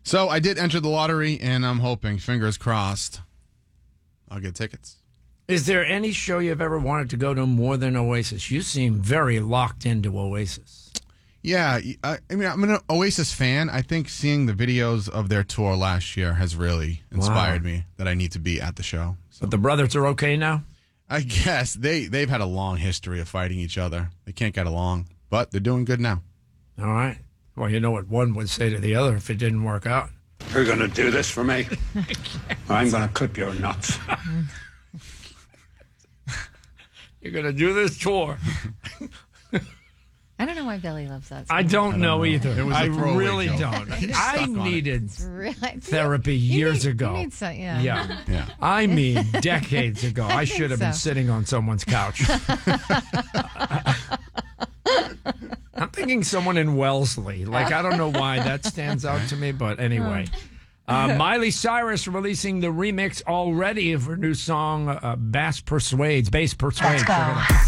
So I did enter the lottery, and I'm hoping, fingers crossed, I'll get tickets. Is there any show you've ever wanted to go to more than Oasis? You seem very locked into Oasis. Yeah, I mean, I'm an Oasis fan. I think seeing the videos of their tour last year has really inspired me that I need to be at the show. So. But the brothers are okay now? I guess they've had a long history of fighting each other. They can't get along, but they're doing good now. All right. Well, you know what one would say to the other if it didn't work out. You're going to do this for me? I'm going to clip your nuts. You're going to do this tour. I don't know why Billy loves that song. I don't know either. It was a I throwaway really joke. don't. He I stuck on it. needed Really? therapy years ago. You need some, yeah. Yeah. I mean, decades ago. I should have been so. sitting on someone's couch. I'm thinking someone in Wellesley. Like, I don't know why that stands out to me, but anyway. Miley Cyrus releasing the remix already of her new song, Bass Persuades. We're gonna